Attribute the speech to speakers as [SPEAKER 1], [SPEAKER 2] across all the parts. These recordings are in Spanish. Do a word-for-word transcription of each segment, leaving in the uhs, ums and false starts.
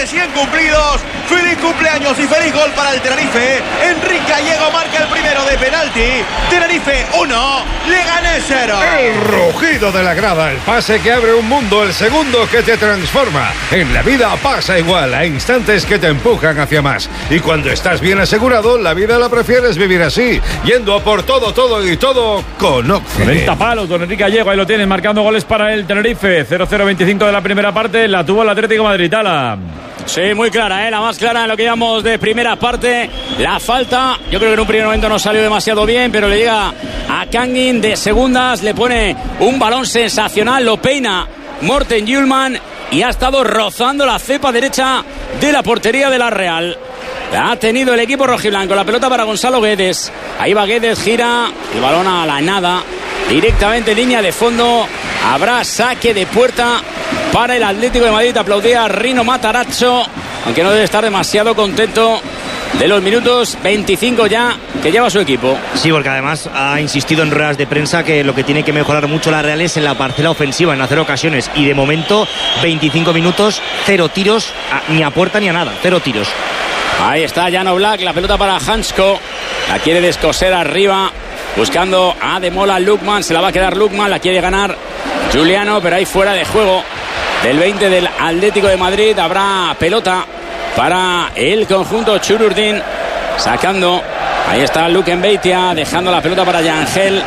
[SPEAKER 1] cien cumplidos. ¡Feliz cumpleaños y feliz gol para el Tenerife! Enrique Gallego marca el primero de penalti. Tenerife uno, Leganés cero.
[SPEAKER 2] El rugido de la grada, el pase que abre un mundo, el segundo que te transforma. En la vida pasa igual, hay instantes que te empujan hacia más. Y cuando estás bien asegurado, la vida la prefieres vivir así, yendo a por todo, todo y todo con Occe.
[SPEAKER 3] cuarenta palos, don Enrique Gallego, ahí lo tienes, marcando goles para el Tenerife. cero cero veinticinco de la primera parte, la tuvo el Atlético de Madrid. Ala.
[SPEAKER 4] Sí, muy clara, ¿eh? La más clara en lo que llamamos de primera parte. La falta, yo creo que en un primer momento no salió demasiado bien, pero le llega a Kangin de segundas, le pone un balón sensacional, lo peina Morten Hjulmand y ha estado rozando la cepa derecha de la portería de la Real. Ha tenido el equipo rojiblanco la pelota para Gonzalo Guedes. Ahí va Guedes, gira el balón a la nada, directamente en línea de fondo. Habrá saque de puerta para el Atlético de Madrid. Aplaudía a Rino Matarazzo, aunque no debe estar demasiado contento de los minutos veinticinco ya que lleva su equipo.
[SPEAKER 5] Sí, porque además ha insistido en ruedas de prensa que lo que tiene que mejorar mucho la Real es en la parcela ofensiva, en hacer ocasiones, y de momento veinticinco minutos, cero tiros, a, ni a puerta ni a nada, cero tiros.
[SPEAKER 4] Ahí está Jan Oblak, la pelota para Hansko, la quiere descoser arriba, buscando a Demola Lukman, se la va a quedar Lukman, la quiere ganar Giuliano, pero ahí fuera de juego del veinte del Atlético de Madrid. Habrá pelota para el conjunto Chururdin, sacando, ahí está Luken Beitia, dejando la pelota para Yangel,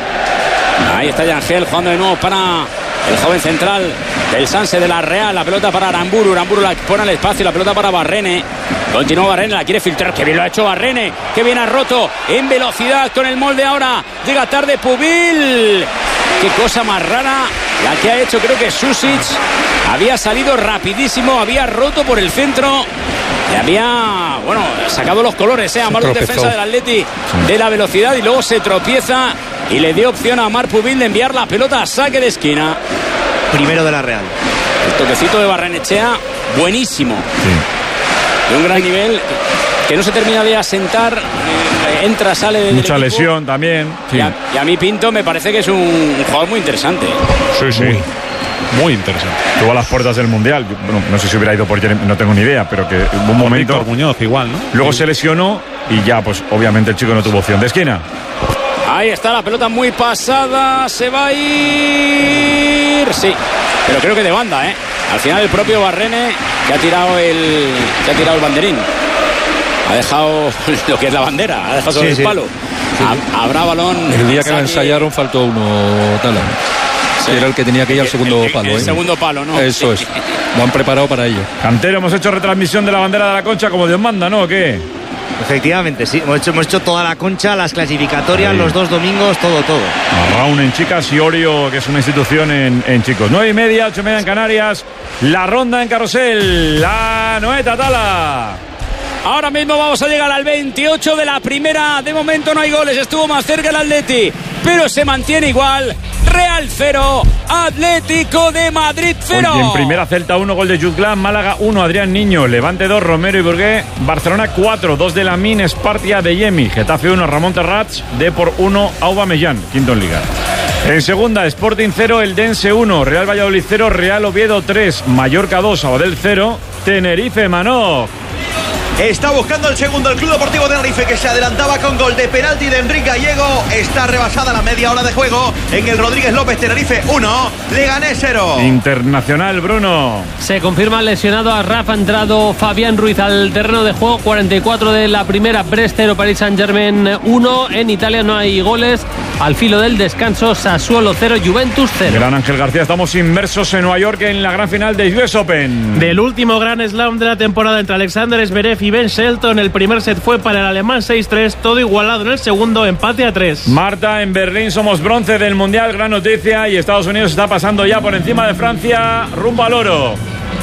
[SPEAKER 4] ahí está Yangel, jugando de nuevo para el joven central del Sanse de la Real, la pelota para Aramburu, Aramburu la pone al espacio, la pelota para Barrene, continúa Barrene, la quiere filtrar, que bien lo ha hecho Barrene, que bien ha roto en velocidad con el molde ahora, llega tarde Pubil, qué cosa más rara la que ha hecho, creo que Susic había salido rapidísimo, había roto por el centro, le había, bueno, sacado los colores, ¿eh? A Marlon, defensa del Atleti, de la velocidad, y luego se tropieza y le dio opción a Marc Pubil de enviar la pelota a saque de esquina.
[SPEAKER 5] Primero de la Real.
[SPEAKER 4] El toquecito de Barrenechea, buenísimo. Sí. De un gran nivel, que no se termina de asentar, eh, entra, sale de
[SPEAKER 3] mucha lesión también. Sí.
[SPEAKER 4] Y, a, y a mí Pinto me parece que es un, un jugador muy interesante.
[SPEAKER 3] Sí, sí. Muy. Muy interesante. Estuvo a las puertas del Mundial. Bueno, no sé si hubiera ido por Jeremy, no tengo ni idea, pero que hubo un momento.
[SPEAKER 6] Víctor Muñoz igual, ¿no?
[SPEAKER 3] Luego sí. Se lesionó y ya, pues obviamente el chico no tuvo opción de esquina.
[SPEAKER 4] Ahí está la pelota muy pasada, se va a ir. Sí, pero creo que de banda, ¿eh? Al final el propio Barrene que ha tirado el, que ha tirado el banderín. Ha dejado lo que es la bandera, ha dejado sobre sí, el sí. palo. Sí. Habrá balón.
[SPEAKER 6] El día que la ensayaron faltó uno, Tala. Sí. Era el que tenía que ir al segundo
[SPEAKER 4] el,
[SPEAKER 6] palo.
[SPEAKER 4] El, el
[SPEAKER 6] ¿eh?
[SPEAKER 4] segundo palo, ¿no?
[SPEAKER 6] Eso es. Lo han preparado para ello.
[SPEAKER 3] Cantero, hemos hecho retransmisión de la bandera de la Concha como Dios manda, ¿no? ¿O qué?
[SPEAKER 5] Efectivamente, sí. Hemos hecho, hemos hecho toda la Concha, las clasificatorias, sí. Los dos domingos, todo, todo.
[SPEAKER 3] Round en chicas y Orio, que es una institución en, en chicos. Nueve y media, ocho y media en Canarias. La ronda en carrusel. La Noeta Tala.
[SPEAKER 4] Ahora mismo vamos a llegar al veintiocho de la primera. De momento no hay goles. Estuvo más cerca el Atleti, pero se mantiene igual. Real cero, Atlético de Madrid cero.
[SPEAKER 3] Oye, en primera Celta uno, gol de Jutglan, Málaga uno, Adrián Niño, Levante dos, Romero y Burgué, Barcelona cuatro, dos de Lamin, Espartia de Yemi, Getafe uno, Ramón Terrats, Depor uno, Aubameyang, quinto en Liga. En segunda, Sporting cero, Eldense uno, Real Valladolid cero, Real Oviedo tres, Mallorca dos, Sabadell cero, Tenerife Manó.
[SPEAKER 1] Está buscando el segundo el Club Deportivo Tenerife, que se adelantaba con gol de penalti de Enrique Gallego. Está rebasada la media hora de juego en el Rodríguez López. Tenerife uno, Leganés cero.
[SPEAKER 3] Internacional, Bruno.
[SPEAKER 7] Se confirma lesionado a Rafa, ha entrado Fabián Ruiz al terreno de juego. cuarenta y cuatro de la primera, Brest cero, Paris Saint-Germain uno. En Italia no hay goles. Al filo del descanso, Sassuolo cero, Juventus cero.
[SPEAKER 3] Gran Ángel García, estamos inmersos en Nueva York en la gran final de U S Open.
[SPEAKER 8] Del último gran slam de la temporada entre Alexander Zverev y Ben Shelton. El primer set fue para el alemán seis tres, todo igualado en el segundo, empate a tres.
[SPEAKER 3] Marta, en Berlín somos bronce del Mundial, gran noticia, y Estados Unidos está pasando ya por encima de Francia, rumbo al oro.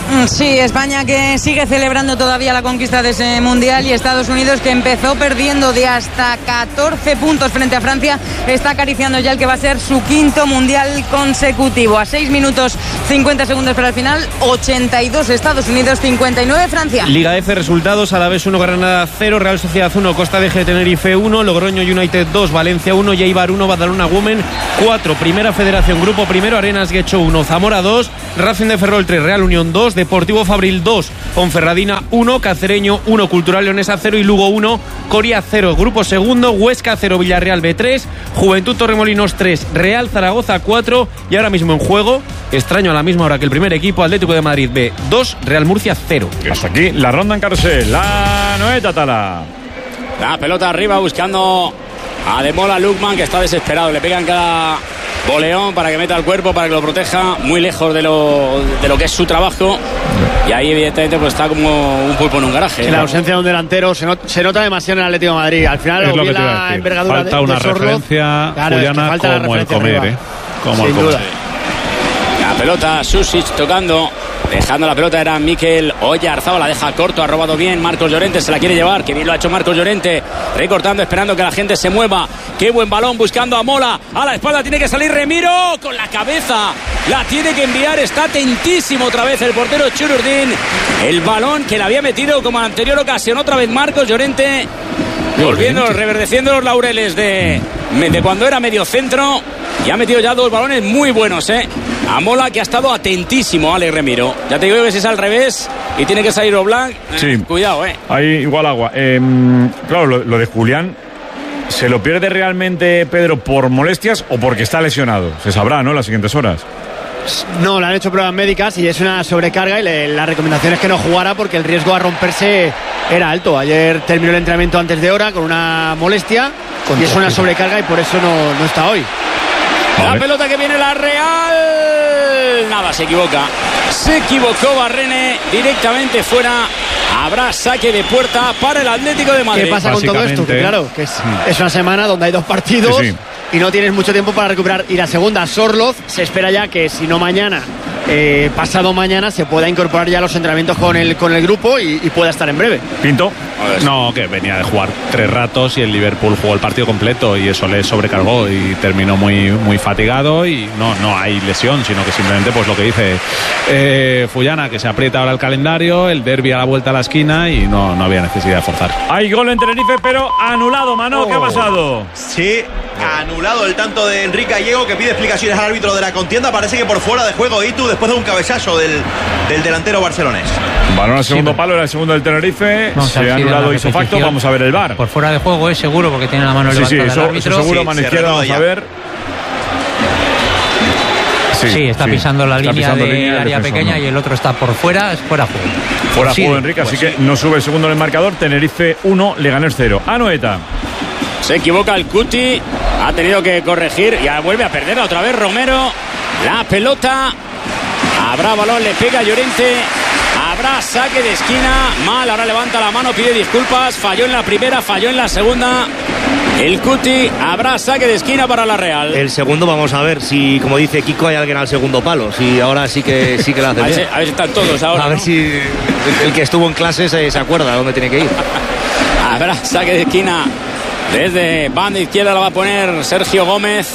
[SPEAKER 9] Sí, España que sigue celebrando todavía la conquista de ese Mundial, y Estados Unidos, que empezó perdiendo de hasta catorce puntos frente a Francia, está acariciando ya el que va a ser su quinto Mundial consecutivo. A seis minutos cincuenta segundos para el final, ochenta y dos Estados Unidos, cincuenta y nueve Francia.
[SPEAKER 8] Liga F, resultados: Alavés uno, Granada cero, Real Sociedad uno, Costa de Tenerife uno, Logroño United dos, Valencia uno, Eibar uno, Badalona Women cuatro. Primera Federación, Grupo Primero, Arenas Guecho uno, Zamora dos, Racing de Ferrol tres, Real Unión dos,
[SPEAKER 10] Deportivo Fabril dos, Ponferradina uno, Cacereño uno, Cultural Leonesa cero y Lugo uno, Coria cero. Grupo segundo, Huesca cero, Villarreal B tres, Juventud Torremolinos tres, Real Zaragoza cuatro y ahora mismo en juego, extraño a la misma hora que el primer equipo, Atlético de Madrid B dos, Real Murcia cero.
[SPEAKER 3] Hasta aquí la ronda en carrusel, la Noeta Tala.
[SPEAKER 4] La pelota arriba buscando a Demola Lukman, que está desesperado. Le pegan cada boleón para que meta el cuerpo, para que lo proteja, muy lejos de lo, de lo que es su trabajo. Y ahí evidentemente pues está como un pulpo en un garaje.
[SPEAKER 11] Sí, la ausencia de un delantero se, not, se nota demasiado en el Atlético de Madrid. Al final
[SPEAKER 12] es
[SPEAKER 11] lo
[SPEAKER 12] que
[SPEAKER 11] la envergadura
[SPEAKER 12] falta
[SPEAKER 11] de,
[SPEAKER 12] una
[SPEAKER 11] de Sorloz.
[SPEAKER 12] referencia,
[SPEAKER 11] claro,
[SPEAKER 12] Juliana,
[SPEAKER 11] es que falta
[SPEAKER 12] como
[SPEAKER 11] la
[SPEAKER 12] el comer,
[SPEAKER 11] arriba.
[SPEAKER 12] ¿eh? Como
[SPEAKER 11] Sin
[SPEAKER 12] el comer.
[SPEAKER 11] duda.
[SPEAKER 4] La pelota, Susic tocando, dejando la pelota era Mikel Oyarzabal, la deja corto, ha robado bien Marcos Llorente, se la quiere llevar, que bien lo ha hecho Marcos Llorente, recortando, esperando que la gente se mueva. Qué buen balón, buscando a Mola, a la espalda tiene que salir Remiro, con la cabeza, la tiene que enviar, está atentísimo otra vez el portero Chururdín, el balón que le había metido como en la anterior ocasión, otra vez Marcos Llorente, volviendo, reverdeciendo los laureles de, de cuando era medio centro. Y ha metido ya dos balones muy buenos, ¿eh? A Mola, que ha estado atentísimo, Alex Remiro. Ya te digo que si es al revés y tiene que salir Oblak, eh,
[SPEAKER 3] sí.
[SPEAKER 4] Cuidado, ¿eh?
[SPEAKER 3] Ahí igual agua. Eh, claro, lo, lo de Julián, ¿se lo pierde realmente Pedro por molestias o porque está lesionado? Se sabrá, ¿no? En las siguientes horas.
[SPEAKER 11] No, le han hecho pruebas médicas y es una sobrecarga y le, la recomendación es que no jugara porque el riesgo a romperse era alto. Ayer terminó el entrenamiento antes de hora con una molestia y es una sobrecarga y por eso no, no está hoy.
[SPEAKER 4] La pelota que viene la Real. Nada, se equivoca. Se equivocó Barrene, directamente fuera. Habrá saque de puerta para el Atlético de Madrid.
[SPEAKER 11] ¿Qué pasa con todo esto? Que claro, que es,
[SPEAKER 3] sí.
[SPEAKER 11] es una semana donde hay dos partidos
[SPEAKER 3] sí, sí.
[SPEAKER 11] y no tienes mucho tiempo para recuperar. Y la segunda, Sorloz, se espera ya que si no mañana, eh, pasado mañana, se pueda incorporar ya a los entrenamientos con el, con el grupo y, y pueda estar en breve.
[SPEAKER 3] Pinto.
[SPEAKER 12] No, que venía de jugar tres ratos y el Liverpool jugó el partido completo y eso le sobrecargó y terminó muy, muy fatigado y no, no hay lesión, sino que simplemente pues lo que dice eh, Fullana, que se aprieta ahora el calendario, el derbi a la vuelta a la esquina y no, no había necesidad de forzar.
[SPEAKER 3] Hay gol en Tenerife, pero anulado, Mano. Oh. ¿Qué ha pasado?
[SPEAKER 1] Sí, anulado el tanto de Enrique Gallego, que pide explicaciones al árbitro de la contienda. Parece que por fuera de juego Itu, después de un cabezazo del, del delantero barcelonés.
[SPEAKER 3] Balón al segundo sí, palo, era el segundo del Tenerife.
[SPEAKER 13] No,
[SPEAKER 3] se ha anulado hizo facto. Vamos a ver el V A R.
[SPEAKER 13] Por fuera de juego es seguro porque tiene la mano
[SPEAKER 3] sí,
[SPEAKER 13] levantada
[SPEAKER 3] sí, eso,
[SPEAKER 13] del árbitro.
[SPEAKER 3] Eso seguro,
[SPEAKER 13] sí,
[SPEAKER 3] mano izquierda, vamos ya. a ver.
[SPEAKER 13] Sí, sí, está sí. pisando la está línea del de área pequeña no. y el otro está por fuera, es fuera juego.
[SPEAKER 3] Fuera sí, juego, Enrique, pues así sí. que no sube el segundo en el marcador. Tenerife uno, Leganés cero. Anoeta.
[SPEAKER 4] Se equivoca el Cuti, ha tenido que corregir y vuelve a perder otra vez Romero. La pelota, habrá balón, le pega Llorente. Habrá saque de esquina, mal, ahora levanta la mano, pide disculpas, falló en la primera, falló en la segunda. El Cuti, habrá saque de esquina para la Real.
[SPEAKER 5] El segundo, vamos a ver si, como dice Kiko, hay alguien al segundo palo. Si ahora sí que sí que la hace
[SPEAKER 4] a, ver
[SPEAKER 5] bien.
[SPEAKER 4] Si, a ver si están todos ahora.
[SPEAKER 5] A ver
[SPEAKER 4] ¿no?
[SPEAKER 5] si el, el que estuvo en clase se, se acuerda dónde tiene que ir.
[SPEAKER 4] Habrá saque de esquina. Desde banda izquierda la va a poner Sergio Gómez.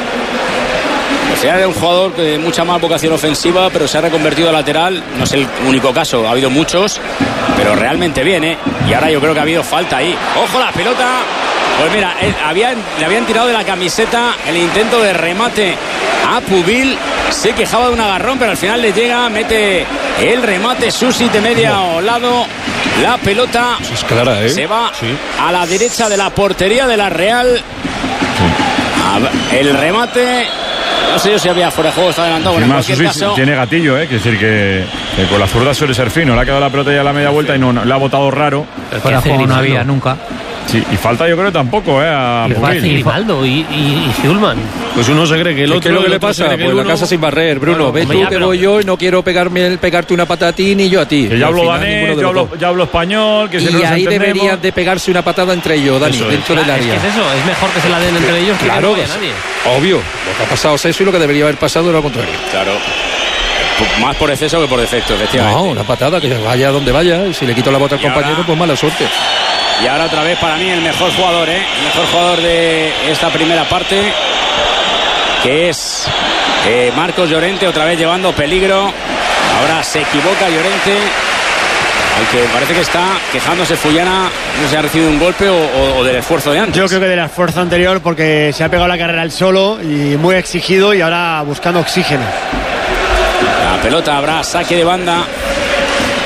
[SPEAKER 4] Era un jugador de mucha más vocación ofensiva, pero se ha reconvertido a lateral. No es el único caso, ha habido muchos, pero realmente bien, ¿eh? Y ahora yo creo que ha habido falta ahí. ¡Ojo la pelota! Pues mira, él, habían, le habían tirado de la camiseta el intento de remate a Pubil. Se quejaba de un agarrón, pero al final le llega, mete el remate Susi de medio lado. La pelota
[SPEAKER 6] es clara, ¿eh?
[SPEAKER 4] se va
[SPEAKER 6] sí.
[SPEAKER 4] a la derecha de la portería de la Real. Sí. El remate... No sé yo si había fuera de juego, está adelantado. Bueno, en cualquier
[SPEAKER 3] sí,
[SPEAKER 4] caso...
[SPEAKER 3] Tiene gatillo, ¿eh? Que decir que, que con la zurda suele ser fino. Le ha quedado la pelota ya a la media vuelta y no, no le ha botado raro.
[SPEAKER 13] Fuera de juego no había nunca.
[SPEAKER 3] Sí, y falta yo creo tampoco, ¿eh? A
[SPEAKER 7] y Grimaldo y, y, y Zulman.
[SPEAKER 6] Pues uno se cree que el otro... ¿Qué es lo que le pasa? Pues uno... la casa sin barrer, Bruno. Claro, ves tú ya, que pero... voy yo y no quiero pegarme, pegarte una patada a ti ni yo a ti.
[SPEAKER 3] Que ya hablo danés, yo hablo, ya hablo español... Que
[SPEAKER 6] y
[SPEAKER 3] si no
[SPEAKER 6] ahí deberían de pegarse una patada entre ellos, Dani, eso dentro
[SPEAKER 7] es.
[SPEAKER 6] del área.
[SPEAKER 7] Es que es eso, es mejor que se la den entre ellos que
[SPEAKER 6] claro,
[SPEAKER 7] que no vaya nadie.
[SPEAKER 6] Obvio, lo que ha pasado es eso y lo que debería haber pasado era lo contrario.
[SPEAKER 4] Claro. Más por exceso que por defecto, efectivamente.
[SPEAKER 6] No, una patada, que vaya donde vaya. Y si le quito la bota al compañero, ahora, pues mala suerte.
[SPEAKER 4] Y ahora otra vez para mí el mejor jugador, ¿eh? El mejor jugador de esta primera parte, que es eh, Marcos Llorente, otra vez llevando peligro. Ahora se equivoca Llorente, aunque parece que está quejándose Fullana, no sé si ha recibido un golpe o, o, o del esfuerzo de antes.
[SPEAKER 11] Yo creo que del esfuerzo anterior, porque se ha pegado la carrera él solo y muy exigido y ahora buscando oxígeno.
[SPEAKER 4] La pelota, habrá saque de banda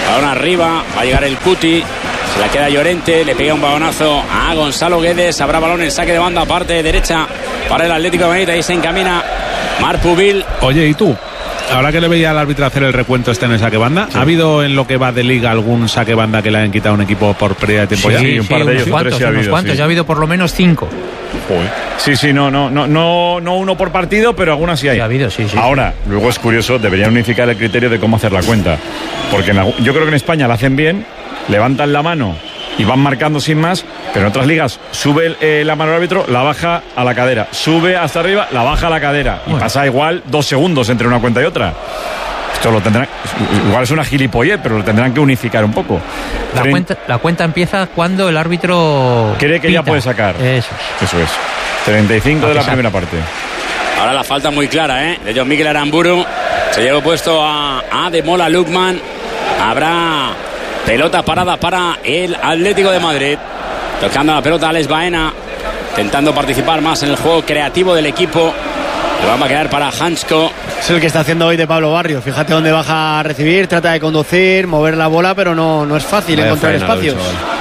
[SPEAKER 4] Balón arriba, va a llegar el Cuti. Se la queda Llorente, le pega un balonazo a Gonzalo Guedes. Habrá balón en saque de banda, parte derecha para el Atlético de Madrid. Ahí se encamina Marc Pubil.
[SPEAKER 12] Oye, ¿y tú? Ahora que le veía al árbitro hacer el recuento este en el saque banda, sí. ¿Ha habido en lo que va de liga algún saque banda que le hayan quitado a un equipo por pérdida de tiempo?
[SPEAKER 13] Sí,
[SPEAKER 12] ya?
[SPEAKER 13] sí, un par de ellos, cuantos, sí ha habido, cuantos, sí. Ya ha habido por lo menos cinco.
[SPEAKER 3] Joder. Sí, sí, no, no, no, no, no uno por partido, pero algunas sí hay.
[SPEAKER 13] Sí ha habido, sí, sí.
[SPEAKER 3] Ahora, luego es curioso, deberían unificar el criterio de cómo hacer la cuenta, porque en, yo creo que en España la hacen bien, levantan la mano y van marcando sin más, pero en otras ligas sube eh, la mano al árbitro, la baja a la cadera, sube hasta arriba, la baja a la cadera, y bueno, pasa igual dos segundos entre una cuenta y otra. Esto lo tendrán, igual es una gilipollez, pero lo tendrán que unificar un poco.
[SPEAKER 13] La, Tren... cuenta, la cuenta empieza cuando el árbitro
[SPEAKER 3] cree que
[SPEAKER 13] pita.
[SPEAKER 3] Ya puede sacar.
[SPEAKER 13] Eso,
[SPEAKER 3] Eso es. treinta y cinco de la primera parte.
[SPEAKER 4] Ahora la falta muy clara, ¿eh? De John Miguel Aramburu. Se lleva puesto a Ademola Lookman. Habrá pelota parada para el Atlético de Madrid. Tocando la pelota Alex Baena. Intentando participar más en el juego creativo del equipo. Le va a quedar para Hansko.
[SPEAKER 11] Es el que está haciendo hoy de Pablo Barrios. Fíjate dónde baja a recibir, trata de conducir, mover la bola, pero no, no es fácil Vaya encontrar espacios.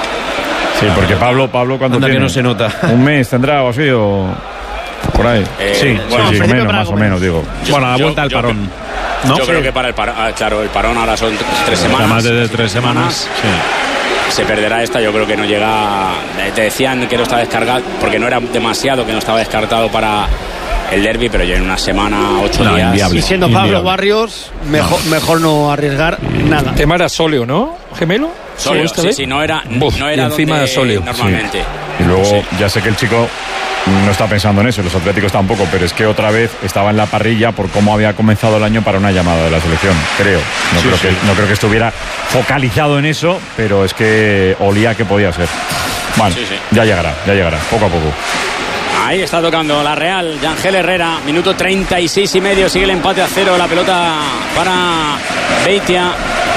[SPEAKER 3] Sí, porque Pablo, Pablo cuando
[SPEAKER 12] Anda
[SPEAKER 3] tiene
[SPEAKER 12] que no se nota.
[SPEAKER 3] Un mes tendrá o así, o por ahí.
[SPEAKER 4] Eh,
[SPEAKER 3] sí,
[SPEAKER 4] bueno,
[SPEAKER 3] sí, sí menos, más o menos, digo.
[SPEAKER 12] Yo, bueno, a la vuelta al parón.
[SPEAKER 4] Yo,
[SPEAKER 12] ¿No?
[SPEAKER 4] yo
[SPEAKER 12] sí.
[SPEAKER 4] creo que para el parón, ah, claro, el parón ahora son tres semanas.
[SPEAKER 12] Más de tres semanas. Sí.
[SPEAKER 4] Se perderá esta, yo creo que no llega. Te decían que no estaba descargado, porque no era demasiado, que no estaba descartado para el derbi, pero ya en una semana, ocho no, días.
[SPEAKER 11] Inviable. Y siendo Pablo inviable. Barrios, mejor no. mejor no arriesgar nada.
[SPEAKER 6] El tema era sóleo, ¿no? ¿Gemelo?
[SPEAKER 4] Sóleo, sí, sí, no era, Buf, no era
[SPEAKER 6] encima de sóleo.
[SPEAKER 4] Normalmente.
[SPEAKER 3] Sí. Y luego,
[SPEAKER 4] sí.
[SPEAKER 3] ya sé que el chico no está pensando en eso, los atléticos tampoco, pero es que otra vez estaba en la parrilla por cómo había comenzado el año para una llamada de la selección, creo. No, sí, creo, sí. Que, no creo que estuviera focalizado en eso, pero es que olía que podía ser. Bueno, sí, sí. ya llegará, ya llegará, poco a poco.
[SPEAKER 4] Ahí está tocando la Real, Yangel Herrera, minuto treinta y seis y medio, sigue el empate a cero, la pelota para Beitia.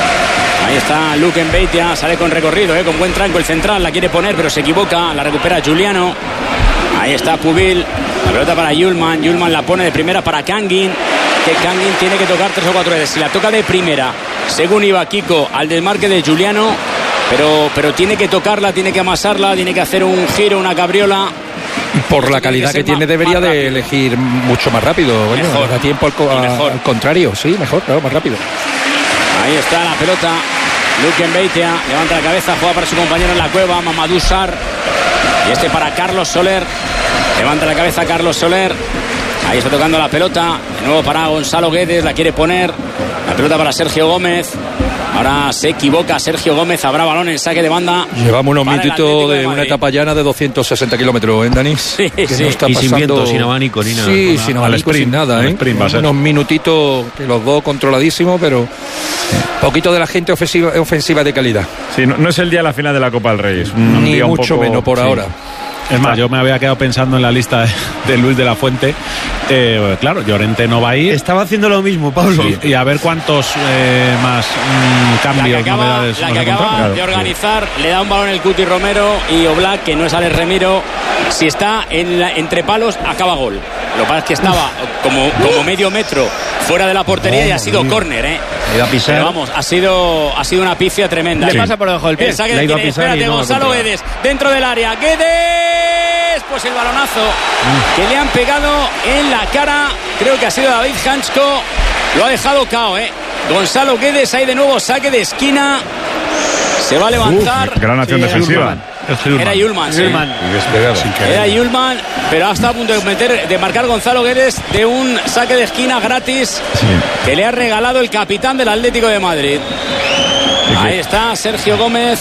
[SPEAKER 4] Ahí está Luke en Beitia, sale con recorrido, eh, con buen tranco el central, la quiere poner pero se equivoca, la recupera Giuliano. Ahí está Pubil, la pelota para Yulman, Yulman la pone de primera para Kangin, que Kangin tiene que tocar tres o cuatro veces, si la toca de primera, según iba Kiko al desmarque de Giuliano, pero, pero tiene que tocarla, tiene que amasarla, tiene que hacer un giro, una cabriola.
[SPEAKER 6] Por la calidad que, que tiene debería de elegir mucho más rápido. Bueno, mejor, da tiempo al, co mejor. al contrario, sí, mejor, claro, más rápido.
[SPEAKER 4] Ahí está la pelota. Luke Mbeitia levanta la cabeza, juega para su compañero en la cueva, Mamadou Sarr. Y este para Carlos Soler. Levanta la cabeza Carlos Soler. Ahí está tocando la pelota. De nuevo para Gonzalo Guedes, la quiere poner. La pelota para Sergio Gómez. Ahora se equivoca Sergio Gómez, habrá balón en saque de banda.
[SPEAKER 6] Llevamos unos minutitos de, de una etapa llana de doscientos sesenta kilómetros, ¿eh, Dani?
[SPEAKER 4] Sí,
[SPEAKER 6] que
[SPEAKER 4] sí.
[SPEAKER 6] No está
[SPEAKER 12] y
[SPEAKER 6] pasando...
[SPEAKER 12] sin viento, sin abanico, ni nada.
[SPEAKER 6] Sí, sin abanico, sin nada, ¿eh?
[SPEAKER 12] Sprint,
[SPEAKER 6] unos minutitos que los dos controladísimos, pero poquito de la gente ofensiva, ofensiva de calidad.
[SPEAKER 3] Sí, no, no es el día de la final de la Copa del Rey. Es un
[SPEAKER 6] Ni
[SPEAKER 3] día un
[SPEAKER 6] mucho
[SPEAKER 3] poco...
[SPEAKER 6] menos por sí. ahora.
[SPEAKER 12] Es más, yo me había quedado pensando en la lista de Luis de la Fuente. Eh, claro, Llorente no va a ir.
[SPEAKER 11] Estaba haciendo lo mismo, Pablo.
[SPEAKER 12] Sí, y a ver cuántos eh, más mmm, cambios,
[SPEAKER 4] la que acaba,
[SPEAKER 12] novedades
[SPEAKER 4] la
[SPEAKER 12] nos
[SPEAKER 4] que acaba
[SPEAKER 12] encontramos.
[SPEAKER 4] de organizar, le da un balón el Cuti Romero y Oblak, que no es Alex Remiro. Si está en la, entre palos, acaba gol. Lo que pasa es que estaba como, como medio metro fuera de la portería oh, y ha sido córner, ¿eh?
[SPEAKER 12] iba a pisar.
[SPEAKER 4] Pero vamos, ha sido, ha sido una pifia tremenda.
[SPEAKER 11] Le sí. pasa por debajo del pie.
[SPEAKER 4] El saque de quiere, espérate, no Gonzalo Guedes, dentro del área. Guedes, pues el balonazo mm. que le han pegado en la cara. Creo que ha sido David Hansko. Lo ha dejado cao, ¿eh? Gonzalo Guedes, ahí de nuevo, saque de esquina. Se va a levantar.
[SPEAKER 3] Uf, gran acción sí, defensiva.
[SPEAKER 4] Era Yulman, sí.
[SPEAKER 11] Yulman.
[SPEAKER 4] Era Yulman, pero hasta a punto de meter, de marcar Gonzalo Guedes de un saque de esquina gratis sí. que le ha regalado el capitán del Atlético de Madrid. Sí, ahí está Sergio Gómez.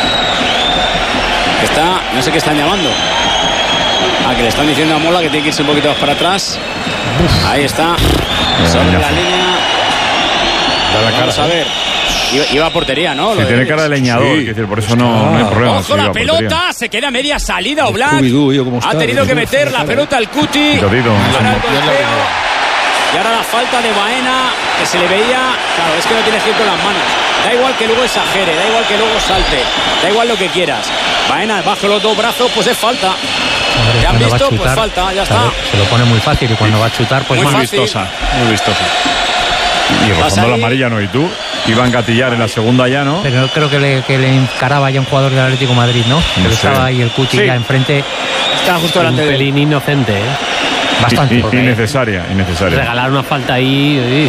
[SPEAKER 4] Está, no sé qué están llamando. Ah, que le están diciendo a Mola que tiene que irse un poquito más para atrás. Uf. Ahí está. Sobre la línea.
[SPEAKER 3] Da la cara.
[SPEAKER 4] Vamos a ver. Iba, iba a portería, ¿no?
[SPEAKER 3] Sí, tiene cara de leñador, sí. decir, por eso no, no hay problema.
[SPEAKER 4] Ojo, la pelota, se queda a media salida Oblak. Ha tenido que meter la pelota al Cuti. Ahora el golpeo. Y ahora la falta de Baena, que se le veía. Claro, es que no tiene que ir con las manos. Da igual que luego exagere, da igual que luego salte, da igual lo que quieras. Baena bajo los dos brazos, pues es falta. ¿Te han visto? Chutar, pues falta, ya está.
[SPEAKER 13] Se lo pone muy fácil y cuando va a chutar, pues
[SPEAKER 4] muy
[SPEAKER 12] muy
[SPEAKER 4] fácil.
[SPEAKER 12] vistosa, muy vistosa.
[SPEAKER 3] Y rozando la amarilla, ¿no? ¿Y tú? Iba a engatillar en la segunda ya, ¿no?
[SPEAKER 13] Pero creo que le, que le encaraba ya un jugador del Atlético de Madrid, ¿no? Pero
[SPEAKER 3] sé.
[SPEAKER 13] estaba ahí el Cuti
[SPEAKER 8] Sí.
[SPEAKER 13] ya enfrente.
[SPEAKER 11] Estaba justo delante
[SPEAKER 7] Un
[SPEAKER 11] de él.
[SPEAKER 7] pelín inocente, ¿eh?
[SPEAKER 13] Bastante.
[SPEAKER 3] I- innecesaria, innecesaria.
[SPEAKER 7] Regalar una falta ahí.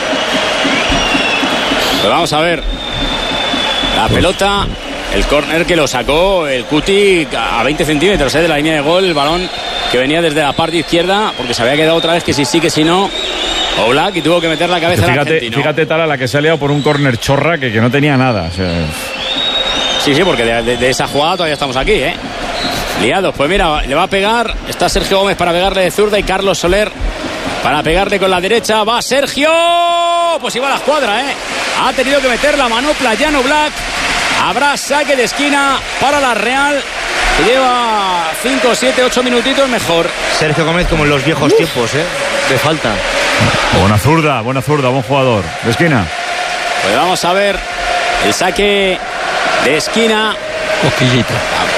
[SPEAKER 4] Pues vamos a ver. La pelota, el córner que lo sacó el Cuti a veinte centímetros ¿eh? de la línea de gol. El balón que venía desde la parte izquierda, porque se había quedado otra vez que si sí, que si no. Oblak, y tuvo que meter la cabeza al
[SPEAKER 3] Fíjate,
[SPEAKER 4] argentino.
[SPEAKER 3] fíjate Tala la que se ha liado por un córner chorra que, que no tenía nada. O sea,
[SPEAKER 4] Sí, sí, porque de, de- de esa jugada todavía estamos aquí, ¿eh? Liados. Pues mira, le va a pegar. Está Sergio Gómez para pegarle de zurda y Carlos Soler para pegarle con la derecha. Va Sergio. Pues iba a la escuadra, ¿eh? Ha tenido que meter la manopla Jan Oblak. Habrá saque de esquina para la Real, que lleva cinco, siete, ocho minutitos mejor.
[SPEAKER 5] Sergio Gómez como en los viejos tiempos, ¿eh? De falta.
[SPEAKER 3] buena zurda, buena zurda, buen jugador. De esquina.
[SPEAKER 4] Pues vamos a ver el saque de esquina.
[SPEAKER 6] Cosquillita.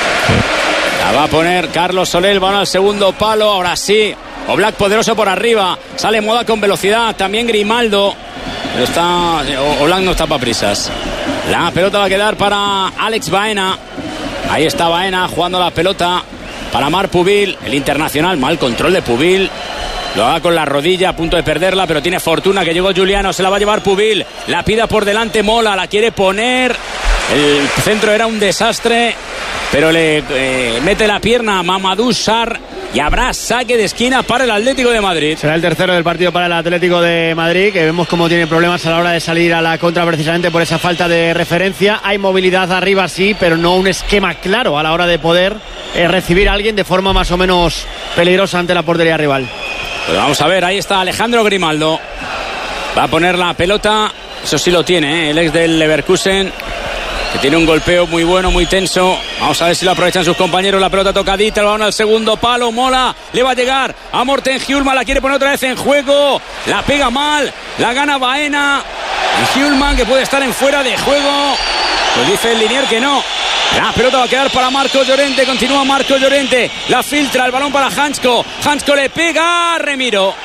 [SPEAKER 4] La va a poner Carlos Soler, el balón al segundo palo. Ahora sí, Oblak poderoso por arriba. Sale Moda con velocidad. También Grimaldo. Pero está. Oblak no está para prisas. La pelota va a quedar para Alex Baena. Ahí está Baena jugando la pelota para Marc Pubil, el internacional. Mal control de Pubil. Lo haga con la rodilla, a punto de perderla, pero tiene fortuna que llegó Juliano. Se la va a llevar Pubil. La pida por delante Mola, la quiere poner. El centro era un desastre, pero le eh, mete la pierna a Mamadou Sarr y habrá saque de esquina para el Atlético de Madrid.
[SPEAKER 11] Será el tercero del partido para el Atlético de Madrid, que vemos cómo tiene problemas a la hora de salir a la contra precisamente por esa falta de referencia. Hay movilidad arriba, sí, pero no un esquema claro a la hora de poder eh, recibir a alguien de forma más o menos peligrosa ante la portería rival.
[SPEAKER 4] Pues vamos a ver, ahí está Alejandro Grimaldo. Va a poner la pelota, eso sí lo tiene, ¿eh? El ex del Leverkusen, que tiene un golpeo muy bueno, muy tenso. Vamos a ver si lo aprovechan sus compañeros. La pelota tocadita, el balón al segundo palo. Mola, le va a llegar a Morten Hjulman. La quiere poner otra vez en juego. La pega mal, la gana Baena. Y Hjulman, que puede estar en fuera de juego. Pues dice el linier que no. La pelota va a quedar para Marcos Llorente. Continúa Marcos Llorente. La filtra, el balón para Hansko. Hansko le pega a Remiro.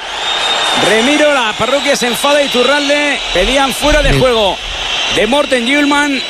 [SPEAKER 4] Remiro, la parroquia se enfada y Turralde pedían fuera de juego de Morten Hjulman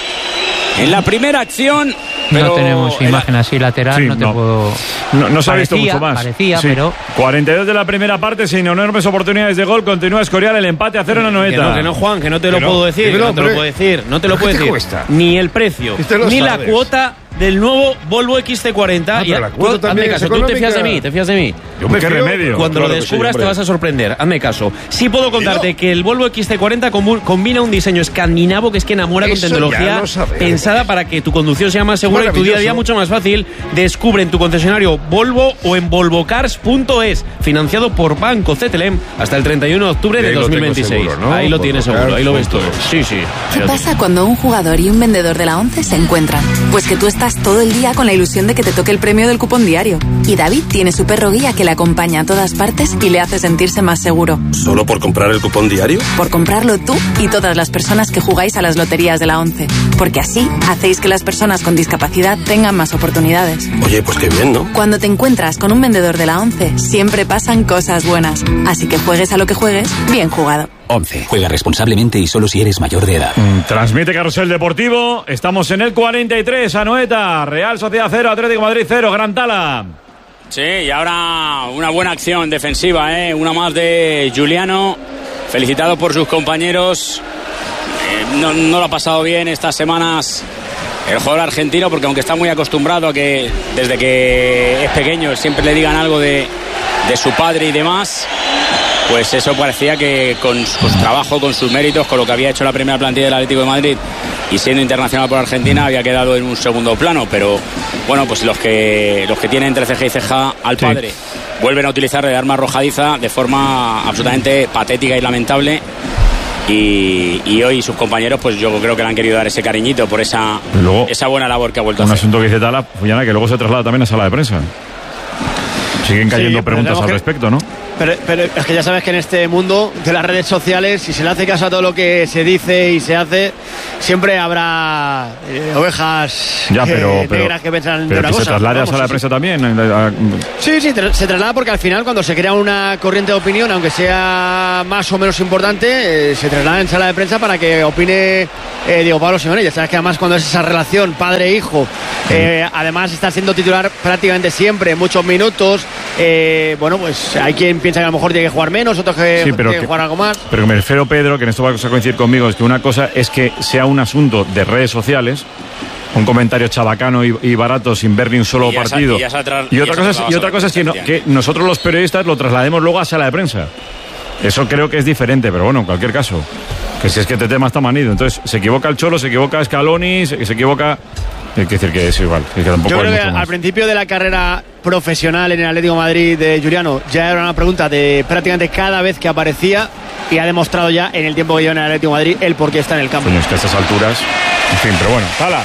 [SPEAKER 4] en la primera acción. Pero
[SPEAKER 13] no tenemos imagen así lateral,
[SPEAKER 3] Sí,
[SPEAKER 13] no te
[SPEAKER 3] no.
[SPEAKER 13] puedo.
[SPEAKER 3] No, no se ha
[SPEAKER 13] Parecía,
[SPEAKER 3] visto mucho más.
[SPEAKER 13] Parecía,
[SPEAKER 3] Sí.
[SPEAKER 13] pero.
[SPEAKER 3] cuarenta y dos de la primera parte, sin enormes oportunidades de gol. Continúa Escorial, el empate a cero en la noveta.
[SPEAKER 10] Que no, que no, Juan, que no te lo
[SPEAKER 3] Que no.
[SPEAKER 10] puedo decir.
[SPEAKER 3] Dímelo,
[SPEAKER 10] Que no te lo
[SPEAKER 3] hombre.
[SPEAKER 10] puedo decir. No te lo
[SPEAKER 2] ¿Pero
[SPEAKER 10] puedo
[SPEAKER 2] qué te
[SPEAKER 10] decir.
[SPEAKER 2] cuesta?
[SPEAKER 10] Ni el precio,
[SPEAKER 2] Y te lo
[SPEAKER 10] ni la
[SPEAKER 2] sabes.
[SPEAKER 10] cuota del nuevo Volvo X C cuarenta.
[SPEAKER 2] Ah, pero
[SPEAKER 10] Y-
[SPEAKER 2] la cuota
[SPEAKER 10] tú,
[SPEAKER 2] también
[SPEAKER 10] hazme
[SPEAKER 2] es
[SPEAKER 10] caso, tú te fías de
[SPEAKER 2] económica.
[SPEAKER 10] mí, te fías de mí.
[SPEAKER 2] Yo me
[SPEAKER 3] ¿Qué
[SPEAKER 2] fío.
[SPEAKER 3] remedio?
[SPEAKER 10] Cuando
[SPEAKER 2] Claro
[SPEAKER 10] lo
[SPEAKER 2] que sí,
[SPEAKER 10] descubras
[SPEAKER 2] hombre.
[SPEAKER 10] te vas a sorprender. Hazme caso. Sí puedo contarte que el Volvo X C cuarenta comu- combina un diseño escandinavo que es que enamora con
[SPEAKER 2] Eso ya
[SPEAKER 10] tecnología
[SPEAKER 2] lo sabemos.
[SPEAKER 10] pensada para que tu conducción sea más segura y tu día a día mucho más fácil. Descubre en tu concesionario Volvo o en volvocars punto es, financiado por Banco C T L M hasta el treinta y uno de octubre
[SPEAKER 2] Y
[SPEAKER 10] de
[SPEAKER 2] ahí lo
[SPEAKER 10] dos mil
[SPEAKER 2] tengo
[SPEAKER 10] veintiséis.
[SPEAKER 2] seguro, ¿no?
[SPEAKER 10] Ahí lo tienes seguro, ahí lo ves todo.
[SPEAKER 2] volvocars punto
[SPEAKER 10] Sí, sí.
[SPEAKER 14] ¿Qué pasa cuando un jugador y un vendedor de la ONCE se encuentran? Pues que tú estás todo el día con la ilusión de que te toque el premio del cupón diario. Y David tiene su perro guía que le acompaña a todas partes y le hace sentirse más seguro.
[SPEAKER 15] ¿Solo por comprar el cupón diario?
[SPEAKER 14] Por comprarlo tú y todas las personas que jugáis a las loterías de la ONCE. Porque así hacéis que las personas con discapacidad tengan más oportunidades.
[SPEAKER 15] Oye, pues qué bien, ¿no?
[SPEAKER 14] Cuando te encuentras con un vendedor de la ONCE, siempre pasan cosas buenas. Así que juegues a lo que juegues, bien jugado.
[SPEAKER 16] once. Juega responsablemente y solo si eres mayor de edad.
[SPEAKER 3] Mm, Transmite Carrusel Deportivo. Estamos en el cuarenta y tres, Anoeta. Real Sociedad cero, Atlético de Madrid cero. Gran Tala.
[SPEAKER 4] Sí, y ahora una buena acción defensiva, ¿eh? Una más de Juliano, felicitado por sus compañeros. Eh, no, no lo ha pasado bien estas semanas el jugador argentino, porque aunque está muy acostumbrado a que desde que es pequeño siempre le digan algo de, de su padre y demás, pues eso parecía que con su trabajo, con sus méritos, con lo que había hecho la primera plantilla del Atlético de Madrid y siendo internacional por Argentina, había quedado en un segundo plano. Pero bueno, pues los que los que tienen entre ceja y ceja al padre vuelven a utilizarle de arma arrojadiza de forma absolutamente patética y lamentable. Y, y hoy sus compañeros, pues yo creo que le han querido dar ese cariñito por esa,
[SPEAKER 3] Y luego,
[SPEAKER 4] esa buena labor que ha vuelto a
[SPEAKER 3] Un
[SPEAKER 4] hacer.
[SPEAKER 3] asunto que dice Tala, Fullana, que luego se traslada también a sala de prensa. Siguen cayendo
[SPEAKER 11] Sí, pero
[SPEAKER 3] preguntas
[SPEAKER 11] tenemos
[SPEAKER 3] al
[SPEAKER 11] que-
[SPEAKER 3] respecto, ¿no?
[SPEAKER 11] pero, pero es que ya sabes que en este mundo de las redes sociales, si se le hace caso a todo lo que se dice y se hace, siempre habrá eh, ovejas
[SPEAKER 3] ya, pero,
[SPEAKER 11] eh,
[SPEAKER 3] pero,
[SPEAKER 11] negras que piensan
[SPEAKER 3] pero
[SPEAKER 11] de una
[SPEAKER 3] que
[SPEAKER 11] cosa.
[SPEAKER 3] se traslade a
[SPEAKER 11] Vamos,
[SPEAKER 3] sala de
[SPEAKER 11] sí,
[SPEAKER 3] prensa
[SPEAKER 11] sí.
[SPEAKER 3] también.
[SPEAKER 11] Sí, sí, se traslada porque al final cuando se crea una corriente de opinión, aunque sea más o menos importante, eh, se traslada en sala de prensa para que opine eh, Diego Pablo Simeone. Ya sabes que además cuando es esa relación padre-hijo, eh, además está siendo titular prácticamente siempre, muchos minutos, eh, bueno, pues hay quien piensa que a lo mejor tiene que jugar menos, otros que
[SPEAKER 3] Sí, pero
[SPEAKER 11] tiene que,
[SPEAKER 3] que
[SPEAKER 11] jugar algo más.
[SPEAKER 3] Pero que me refiero, Pedro, que en esto va a coincidir conmigo, es que una cosa es que sea un asunto de redes sociales, un comentario chabacano y, y barato sin ver ni un solo
[SPEAKER 4] Y ya
[SPEAKER 3] partido.
[SPEAKER 4] se- y ya se ha tra-
[SPEAKER 3] y
[SPEAKER 4] ya
[SPEAKER 3] otra
[SPEAKER 4] se ha
[SPEAKER 3] cosa, es,
[SPEAKER 4] trasladado
[SPEAKER 3] y otra
[SPEAKER 4] a
[SPEAKER 3] cosa es que, no- que nosotros los periodistas lo traslademos luego a sala de prensa. Eso creo que es diferente, pero bueno, en cualquier caso, que si es que este tema está manido. Entonces, se equivoca el Cholo, se equivoca Scaloni, se, se equivoca... Hay que decir que es igual. Es que tampoco
[SPEAKER 11] Yo creo
[SPEAKER 3] hay
[SPEAKER 11] que
[SPEAKER 3] mucho
[SPEAKER 11] al
[SPEAKER 3] más.
[SPEAKER 11] principio de la carrera profesional en el Atlético de Madrid de Juliano ya era una pregunta de prácticamente cada vez que aparecía y ha demostrado ya en el tiempo que lleva en el Atlético de Madrid el por qué está en el campo.
[SPEAKER 3] Coño, es que a estas alturas... En fin, pero bueno, ¡hala!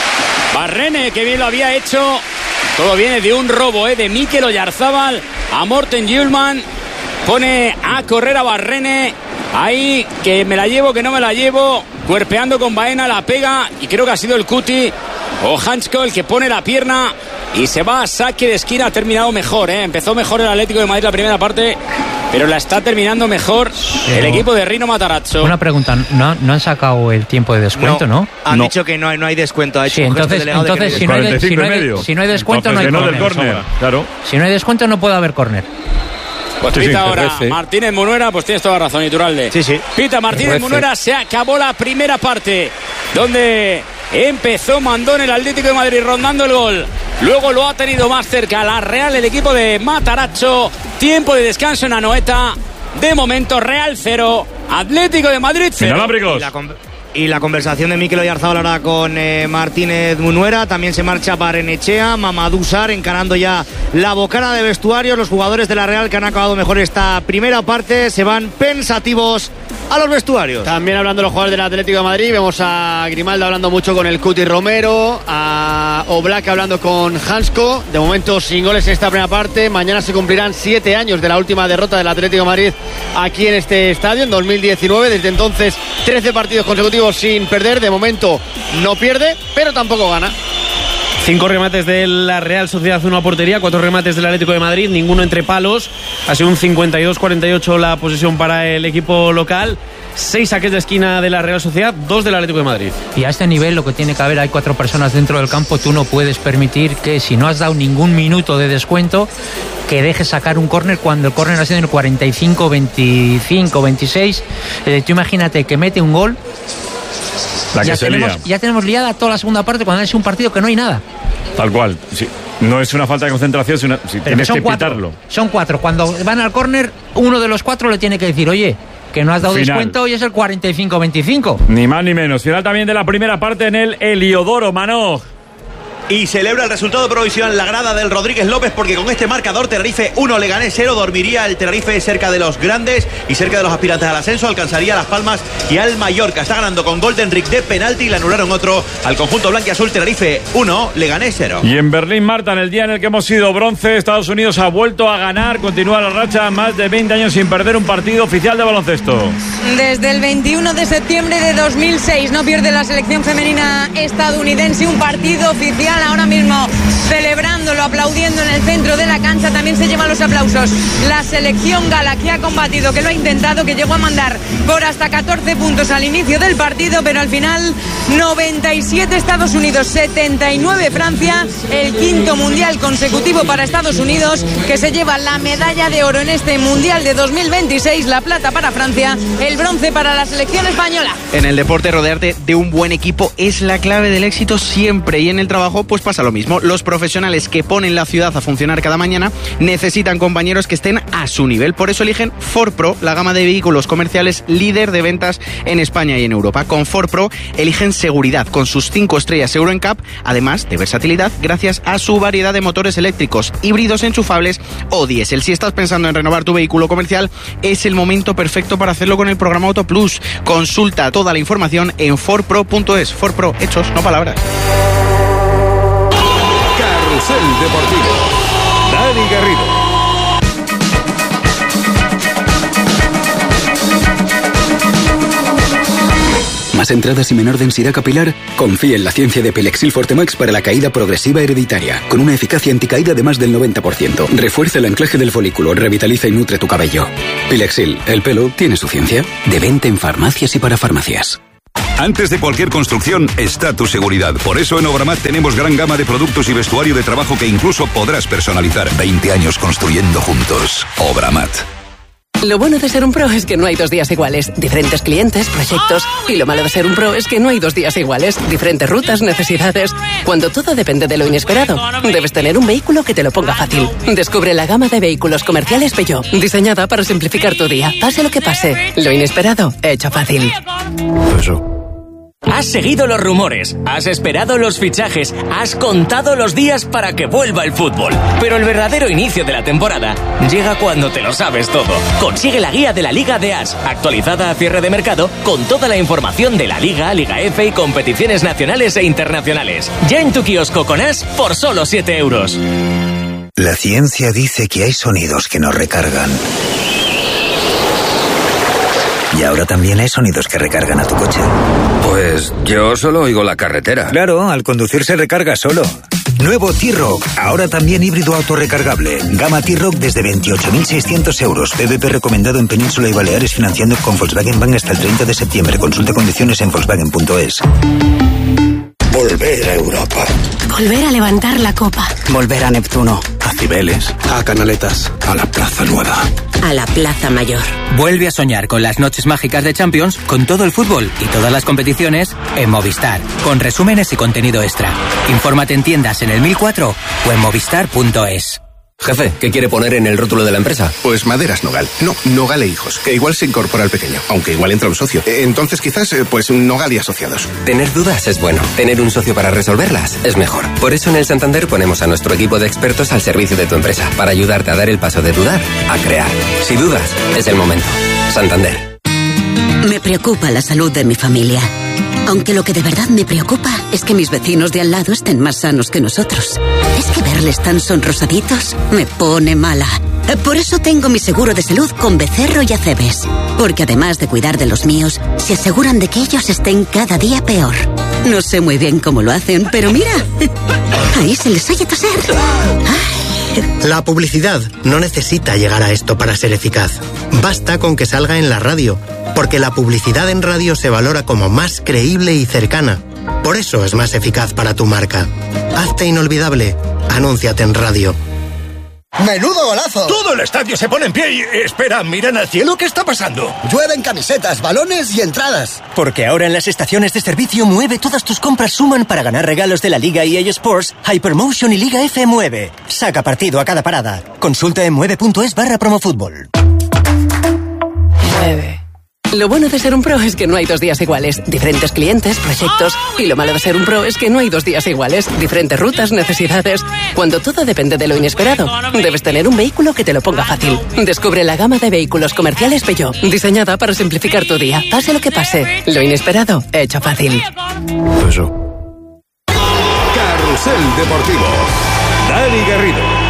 [SPEAKER 4] Barrene, que bien lo había hecho. Todo viene de un robo, ¿eh? De Mikel Oyarzábal a Morten Hjulman. Pone a correr a Barrene. Ahí, que me la llevo, que no me la llevo. Cuerpeando con Baena, la pega. Y creo que ha sido el Cuti o Hansko el que pone la pierna. Y se va a saque de esquina. Ha terminado mejor, ¿eh? Empezó mejor el Atlético de Madrid la primera parte, pero la está terminando mejor el equipo de Rino Matarazzo.
[SPEAKER 13] Una pregunta, ¿no, no han sacado el tiempo de descuento, no?
[SPEAKER 5] Han
[SPEAKER 3] No.
[SPEAKER 5] dicho que no hay, no hay descuento. Ha hecho
[SPEAKER 13] Sí,
[SPEAKER 5] un gesto
[SPEAKER 13] entonces,
[SPEAKER 5] delegado de que
[SPEAKER 13] entonces
[SPEAKER 5] no hay
[SPEAKER 13] si, no hay de- si, no hay de-
[SPEAKER 3] cuarenta y cinco y medio.
[SPEAKER 13] si no hay descuento,
[SPEAKER 3] Entonces,
[SPEAKER 13] no hay
[SPEAKER 3] que no del
[SPEAKER 13] córner.
[SPEAKER 3] córner, claro.
[SPEAKER 13] Si no hay descuento, no puede haber córner.
[SPEAKER 4] Pues
[SPEAKER 3] Sí,
[SPEAKER 4] pita
[SPEAKER 3] sí,
[SPEAKER 4] ahora
[SPEAKER 3] parece.
[SPEAKER 4] Martínez Munuera, pues tienes toda la razón, Iturralde.
[SPEAKER 5] Sí, sí.
[SPEAKER 4] Pita Martínez
[SPEAKER 3] Parece.
[SPEAKER 4] Munuera, se acabó la primera parte, donde empezó Mandón el Atlético de Madrid rondando el gol. Luego lo ha tenido más cerca la Real, el equipo de Matarazzo. Tiempo de descanso en Anoeta. De momento, Real cero, Atlético de Madrid cero.
[SPEAKER 5] Y la, con- y la conversación de Mikel Oyarzábal ahora con eh, Martínez Munuera. También se marcha Barrenechea, Mamadou Sarr encarando ya la bocana de vestuarios. Los jugadores de la Real que han acabado mejor esta primera parte se van pensativos a los vestuarios.
[SPEAKER 11] También hablando de los jugadores del Atlético de Madrid, vemos a Grimaldo hablando mucho con el Cuti Romero, a Oblak hablando con Hansko. De momento sin goles en esta primera parte. Mañana se cumplirán siete años de la última derrota del Atlético de Madrid aquí en este estadio, en dos mil diecinueve. Desde entonces, trece partidos consecutivos sin perder. De momento no pierde, pero tampoco gana.
[SPEAKER 10] Cinco remates de la Real Sociedad, una portería, cuatro remates del Atlético de Madrid, ninguno entre palos. Ha sido un cincuenta y dos cuarenta y ocho la posesión para el equipo local. Seis saques de esquina de la Real Sociedad, dos del Atlético de Madrid.
[SPEAKER 13] Y a este nivel lo que tiene que haber, hay cuatro personas dentro del campo, tú no puedes permitir que si no has dado ningún minuto de descuento, que dejes sacar un córner cuando el córner ha sido en el cuarenta y cinco, veinticinco, veintiséis. Eh, tú imagínate que mete un gol.
[SPEAKER 3] La que
[SPEAKER 13] ya,
[SPEAKER 3] se
[SPEAKER 13] tenemos,
[SPEAKER 3] lía.
[SPEAKER 13] ya tenemos liada toda la segunda parte cuando es un partido que no hay nada.
[SPEAKER 3] Tal cual. Sí. No es una falta de concentración, sino si
[SPEAKER 13] Pero
[SPEAKER 3] tienes
[SPEAKER 13] son
[SPEAKER 3] que
[SPEAKER 13] cuatro,
[SPEAKER 3] pitarlo.
[SPEAKER 13] son cuatro. Cuando van al córner, uno de los cuatro le tiene que decir, oye, que no has dado
[SPEAKER 3] Final.
[SPEAKER 13] descuento y es el cuarenta y cinco veinticinco.
[SPEAKER 3] Ni más ni menos. Final también de la primera parte en el Heliodoro, Manoj.
[SPEAKER 1] Y celebra el resultado provisional la grada del Rodríguez López, porque con este marcador Tenerife uno, Leganés cero, dormiría el Tenerife cerca de los grandes y cerca de los aspirantes al ascenso, alcanzaría Las Palmas y al Mallorca. Está ganando con gol de Enric de penalti y le anularon otro al conjunto blanquiazul. Tenerife uno, Leganés cero.
[SPEAKER 3] Y en Berlín, Marta, en el día en el que hemos sido bronce, Estados Unidos ha vuelto a ganar, continúa la racha, más de veinte años sin perder un partido oficial de baloncesto.
[SPEAKER 9] Desde el veintiuno de septiembre de dos mil seis no pierde la selección femenina estadounidense un partido oficial. Ahora mismo celebrándolo, aplaudiendo en el centro de la cancha. También se llevan los aplausos la selección gala, que ha combatido, que lo ha intentado, que llegó a mandar por hasta catorce puntos al inicio del partido, pero al final noventa y siete Estados Unidos, setenta y nueve Francia. El quinto mundial consecutivo para Estados Unidos, que se lleva la medalla de oro en este mundial de dos mil veintiséis, la plata para Francia, el bronce para la selección española.
[SPEAKER 17] En el deporte, rodearte de un buen equipo es la clave del éxito siempre, y en el trabajo pues pasa lo mismo. Los profesionales que ponen la ciudad a funcionar cada mañana necesitan compañeros que estén a su nivel. Por eso eligen Ford Pro, la gama de vehículos comerciales líder de ventas en España y en Europa. Con Ford Pro eligen seguridad con sus cinco estrellas Euro N C A P, además de versatilidad gracias a su variedad de motores eléctricos, híbridos enchufables o diésel. Si estás pensando en renovar tu vehículo comercial, es el momento perfecto para hacerlo con el programa Auto Plus. Consulta toda la información en ford pro punto es. Ford Pro, hechos, no palabras.
[SPEAKER 2] Carrusel Deportivo. Dani Garrido.
[SPEAKER 16] más entradas y menor densidad capilar? Confía en la ciencia de Pilexil Fortemax para la caída progresiva hereditaria, con una eficacia anticaída de más del noventa por ciento. Refuerza el anclaje del folículo, revitaliza y nutre tu cabello. Pilexil, el pelo tiene su ciencia. De venta en farmacias y para farmacias.
[SPEAKER 18] Antes de cualquier construcción está tu seguridad. Por eso en Obramat tenemos gran gama de productos y vestuario de trabajo que incluso podrás personalizar. veinte años construyendo juntos. Obramat.
[SPEAKER 19] Lo bueno de ser un pro es que no hay dos días iguales. Diferentes clientes, proyectos. Y lo malo de ser un pro es que no hay dos días iguales. Diferentes rutas, necesidades. Cuando todo depende de lo inesperado, debes tener un vehículo que te lo ponga fácil. Descubre la gama de vehículos comerciales Peugeot, diseñada para simplificar tu día. Pase lo que pase, lo inesperado, hecho fácil.
[SPEAKER 18] Eso.
[SPEAKER 20] Has seguido los rumores, has esperado los fichajes, has contado los días para que vuelva el fútbol. Pero el verdadero inicio de la temporada llega cuando te lo sabes todo. Consigue la guía de la Liga de As, actualizada a cierre de mercado, con toda la información de la Liga, Liga F y competiciones nacionales e internacionales. Ya en tu kiosco con As por solo siete euros.
[SPEAKER 21] La ciencia dice que hay sonidos que nos recargan. Y ahora también hay sonidos que recargan a tu coche.
[SPEAKER 22] Pues yo solo oigo la carretera.
[SPEAKER 21] Claro, al conducir se recarga solo. Nuevo T-Roc, ahora también híbrido autorrecargable. Gama T-Roc desde veintiocho mil seiscientos euros. P V P recomendado en Península y Baleares, financiando con Volkswagen Bank hasta el treinta de septiembre. Consulta condiciones en Volkswagen punto es.
[SPEAKER 23] Volver a Europa.
[SPEAKER 24] Volver a levantar la copa.
[SPEAKER 23] Volver a Neptuno. A Cibeles. A Canaletas. A la Plaza Nueva.
[SPEAKER 24] A la Plaza Mayor.
[SPEAKER 25] Vuelve a soñar con las noches mágicas de Champions, con todo el fútbol y todas las competiciones en Movistar, con resúmenes y contenido extra. Infórmate en tiendas en el mil cuatro o en movistar punto es.
[SPEAKER 26] Jefe, ¿qué quiere poner en el rótulo de la empresa?
[SPEAKER 23] Pues Maderas Nogal. No, Nogal e Hijos, que igual se incorpora al pequeño, aunque igual entra un socio. Entonces quizás, pues Nogal y Asociados.
[SPEAKER 26] Tener dudas es bueno. Tener un socio para resolverlas es mejor. Por eso en el Santander ponemos a nuestro equipo de expertos al servicio de tu empresa, para ayudarte a dar el paso de dudar a crear. Si dudas, es el momento. Santander.
[SPEAKER 24] Me preocupa la salud de mi familia. Aunque lo que de verdad me preocupa es que mis vecinos de al lado estén más sanos que nosotros. Es que verles tan sonrosaditos me pone mala. Por eso tengo mi seguro de salud con Becerro y Acebes. Porque además de cuidar de los míos, se aseguran de que ellos estén cada día peor. No sé muy bien cómo lo hacen, pero mira, ahí se les oye toser. Ay.
[SPEAKER 27] La publicidad no necesita llegar a esto para ser eficaz. Basta con que salga en la radio, porque la publicidad en radio se valora como más creíble y cercana. Por eso es más eficaz para tu marca. Hazte inolvidable. Anúnciate en radio.
[SPEAKER 28] ¡Menudo golazo!
[SPEAKER 29] Todo el estadio se pone en pie y... Espera, miran al cielo, ¿qué está pasando?
[SPEAKER 28] Llueven camisetas, balones y entradas.
[SPEAKER 30] Porque ahora en las estaciones de servicio Mueve todas tus compras suman para ganar regalos de la Liga E A Sports, Hypermotion y Liga F Mueve. Saca partido a cada parada. Consulta en mueve punto es barra promofútbol.
[SPEAKER 19] Mueve. Lo bueno de ser un pro es que no hay dos días iguales. Diferentes clientes, proyectos. Y lo malo de ser un pro es que no hay dos días iguales. Diferentes rutas, necesidades. Cuando todo depende de lo inesperado, debes tener un vehículo que te lo ponga fácil. Descubre la gama de vehículos comerciales Peugeot, diseñada para simplificar tu día. Pase lo que pase, lo inesperado, hecho fácil.
[SPEAKER 2] Eso. Carrusel Deportivo. Dani Garrido.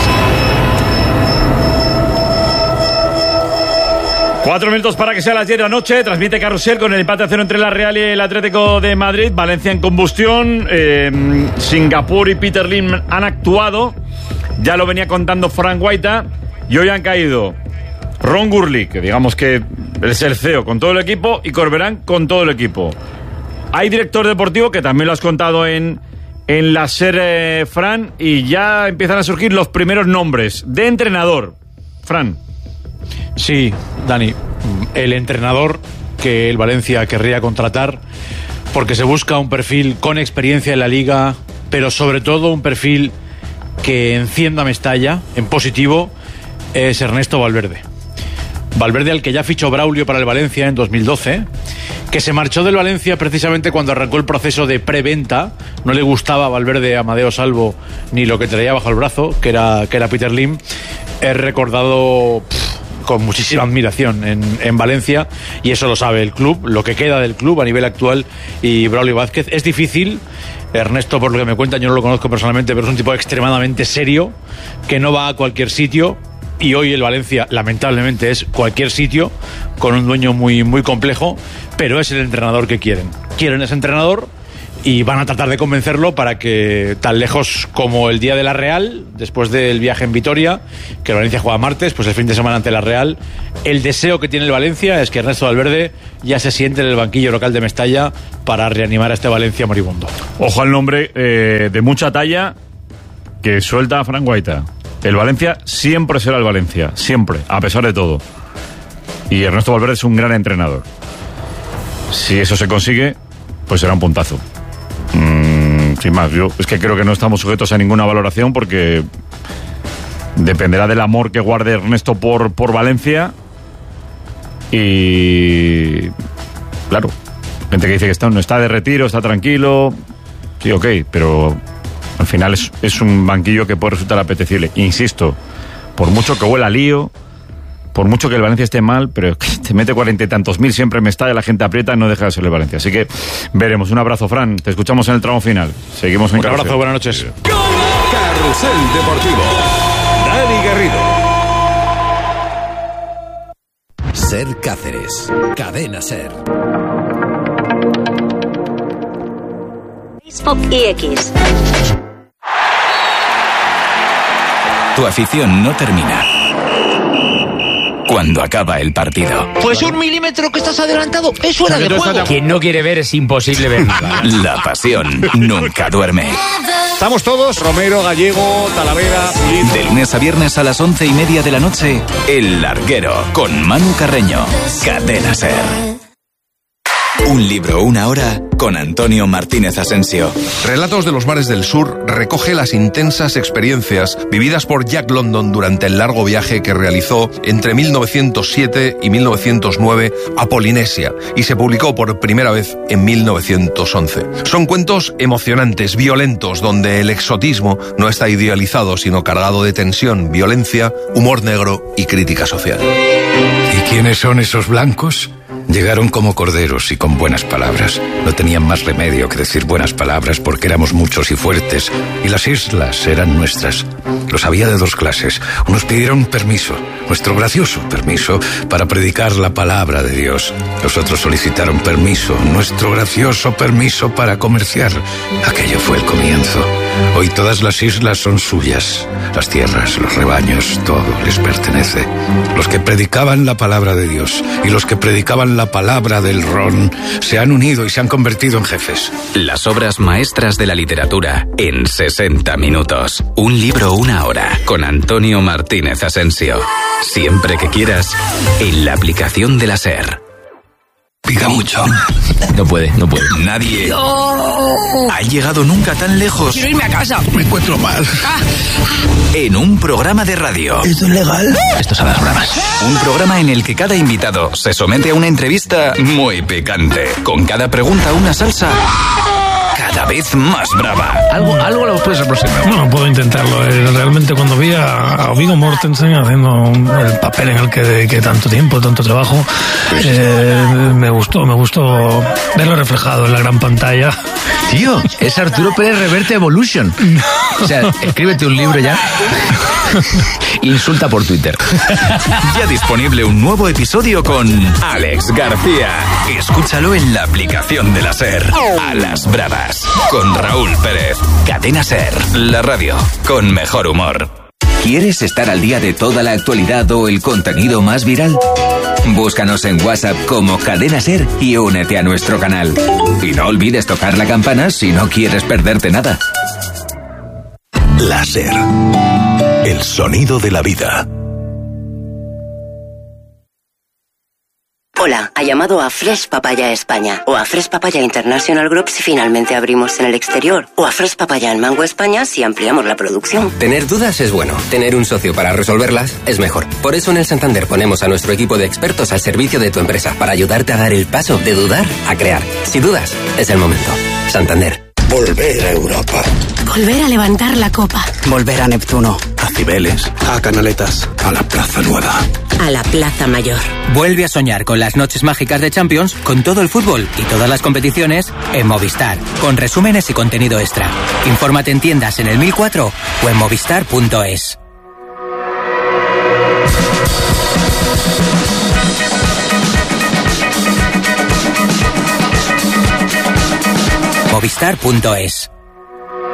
[SPEAKER 3] Cuatro minutos para que sea las diez de la noche. Transmite Carrusel con el empate a cero entre la Real y el Atlético de Madrid. Valencia en combustión. Eh, Singapur y Peter Lim han actuado. Ya lo venía contando Frank Guaita. Y hoy han caído Ron Gurley, que digamos que es el C E O con todo el equipo, y Corberán con todo el equipo. Hay director deportivo, que también lo has contado en, en la serie, Fran, y ya empiezan a surgir los primeros nombres de entrenador. Fran.
[SPEAKER 12] Sí, Dani, el entrenador que el Valencia querría contratar, porque se busca un perfil con experiencia en la Liga, pero sobre todo un perfil que encienda Mestalla en positivo, es Ernesto Valverde. Valverde, al que ya fichó Braulio para el Valencia en dos mil doce, que se marchó del Valencia precisamente cuando arrancó el proceso de preventa. No le gustaba a Valverde, a Amadeo Salvo, ni lo que traía bajo el brazo, que era, que era Peter Lim. Es recordado pff, con muchísima admiración en, en Valencia, y eso lo sabe el club, lo que queda del club a nivel actual, y Braulio Vázquez. Es difícil. Ernesto, por lo que me cuentan, yo no lo conozco personalmente, pero es un tipo extremadamente serio, que no va a cualquier sitio,
[SPEAKER 4] y hoy el Valencia lamentablemente es cualquier sitio con un dueño muy, muy complejo, pero es el entrenador que quieren. Quieren ese entrenador y van a tratar de convencerlo para que tan lejos como el día de la Real, después del viaje en Vitoria, que el Valencia juega martes, pues el fin de semana ante la Real, el deseo que tiene el Valencia es que Ernesto Valverde ya se siente en el banquillo local de Mestalla para reanimar a este Valencia moribundo.
[SPEAKER 3] Ojo al nombre eh, de mucha talla que suelta a Frank Guaita. El Valencia siempre será el Valencia, siempre, a pesar de todo. Y Ernesto Valverde es un gran entrenador. Si eso se consigue, pues será un puntazo. Mm, sin más, yo es que creo que no estamos sujetos a ninguna valoración porque dependerá del amor que guarde Ernesto por, por Valencia. Y claro, gente que dice que está, no está de retiro, está tranquilo. Sí, ok, pero al final es, es un banquillo que puede resultar apetecible. Insisto, por mucho que huela lío, por mucho que el Valencia esté mal, pero te mete cuarenta y tantos mil, siempre me está y la gente aprieta, no deja de ser el Valencia. Así que veremos. Un abrazo, Fran. Te escuchamos en el tramo final. Seguimos en
[SPEAKER 4] Un abrazo, buenas noches.
[SPEAKER 18] Carrusel Deportivo. Dani Garrido.
[SPEAKER 5] Ser Cáceres. Cadena Ser.
[SPEAKER 6] Facebook y X.
[SPEAKER 5] Tu afición no termina cuando acaba el partido.
[SPEAKER 7] Pues un milímetro que estás adelantado, eso era de juego.
[SPEAKER 5] Quien no quiere ver es imposible ver nada. La pasión nunca duerme.
[SPEAKER 4] Estamos todos, Romero, Gallego, Talavera, Lito.
[SPEAKER 5] De lunes a viernes a las once y media de la noche, El Larguero, con Manu Carreño. Cadena Ser. Un libro, una hora, con Antonio Martínez Asensio.
[SPEAKER 23] Relatos de los mares del sur recoge las intensas experiencias vividas por Jack London durante el largo viaje que realizó entre mil novecientos siete y mil novecientos nueve a Polinesia y se publicó por primera vez en mil novecientos once. Son cuentos emocionantes, violentos, donde el exotismo no está idealizado, sino cargado de tensión, violencia, humor negro y crítica social.
[SPEAKER 21] ¿Y quiénes son esos blancos? Llegaron como corderos y con buenas palabras. No tenían más remedio que decir buenas palabras porque éramos muchos y fuertes, y las islas eran nuestras. Los había de dos clases. Unos pidieron permiso, nuestro gracioso permiso, para predicar la palabra de Dios. Los otros solicitaron permiso, nuestro gracioso permiso para comerciar. Aquello fue el comienzo. Hoy todas las islas son suyas. Las tierras, los rebaños, todo les pertenece. Los que predicaban la palabra de Dios y los que predicaban la palabra del ron se han unido y se han convertido en jefes.
[SPEAKER 5] Las obras maestras de la literatura en sesenta minutos. Un libro, una hora, con Antonio Martínez Asensio. Siempre que quieras, en la aplicación de la SER.
[SPEAKER 21] Pica mucho.
[SPEAKER 5] No puede, no puede. Nadie no. ha llegado nunca tan lejos.
[SPEAKER 7] Quiero irme a casa.
[SPEAKER 21] Me encuentro mal.
[SPEAKER 7] Ah.
[SPEAKER 5] En un programa de radio.
[SPEAKER 21] ¿Esto es legal?
[SPEAKER 5] Esto sabe las bromas. Un programa en el que cada invitado se somete a una entrevista muy picante. Con cada pregunta una salsa cada vez más brava.
[SPEAKER 7] Algo, algo lo puedes aproximar.
[SPEAKER 8] Bueno, puedo intentarlo. Realmente cuando vi a, a Viggo Mortensen haciendo el papel en el que dediqué tanto tiempo, tanto trabajo, eh, me gustó, me gustó verlo reflejado en la gran pantalla.
[SPEAKER 7] Tío, es Arturo Pérez Reverte Evolution. O sea, escríbete un libro ya. Insulta por Twitter.
[SPEAKER 5] Ya disponible un nuevo episodio con Alex García. Escúchalo en la aplicación de la SER. A las bravas. Con Raúl Pérez. Cadena SER. La radio con mejor humor. ¿Quieres estar al día de toda la actualidad o el contenido más viral? Búscanos en WhatsApp como Cadena SER y únete a nuestro canal. Y no olvides tocar la campana si no quieres perderte nada.
[SPEAKER 18] La SER. El sonido de la vida.
[SPEAKER 6] Hola, ha llamado a Fresh Papaya España o a Fresh Papaya International Group si finalmente abrimos en el exterior o a Fresh Papaya en Mango España si ampliamos la producción.
[SPEAKER 26] Tener dudas es bueno, tener un socio para resolverlas es mejor. Por eso en el Santander ponemos a nuestro equipo de expertos al servicio de tu empresa para ayudarte a dar el paso de dudar a crear. Si dudas, es el momento. Santander.
[SPEAKER 28] Volver a Europa.
[SPEAKER 24] Volver a levantar la copa.
[SPEAKER 27] Volver a Neptuno.
[SPEAKER 23] A Cibeles. A Canaletas. A la Plaza Nueva.
[SPEAKER 24] A la Plaza Mayor.
[SPEAKER 25] Vuelve a soñar con las noches mágicas de Champions, con todo el fútbol y todas las competiciones en Movistar, con resúmenes y contenido extra. Infórmate en tiendas en el mil cuatro o en movistar punto es. movistar punto es.